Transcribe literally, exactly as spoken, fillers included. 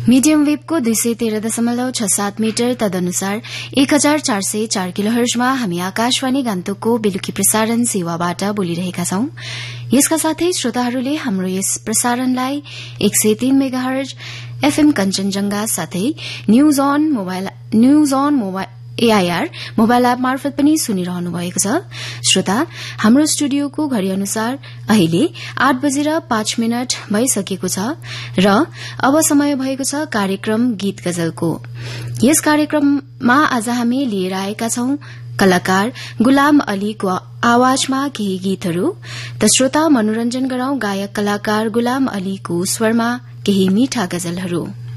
Medium वेभको दुई सय तेह्र दशमलव छ सात मिटर तदनुसार एक हजार चार सय चार किलोहर्जमा हामी आकाशवाणी गान्तोकको बेलुकी प्रसारण सेवाबाट बोलिरहेका छौं। यसका साथै श्रोताहरूले हाम्रो यस प्रसारणलाई एक सय तीन मेगाहर्ज एफएम कञ्चनजंघा साथै news on mobile news on mobile AIR mobile app मार्फत पनि सुनिरहनु भएको छ। श्रोता, हाम्रो स्टुडियोको घड़ी अनुसार अहिले आठ बजेर पाँच मिनट भइसकेको छ र अब समय भएको छ कार्यक्रम गीत गजलको। यस कार्यक्रममा आज हामी लिएर आएका छौं कलाकार गुलाम अलीको आवाजमा केही गीतहरू। त श्रोता, मनोरञ्जन गराउँ गायक कलाकार गुलाम अलीको स्वरमा केही मीठा गजलहरू।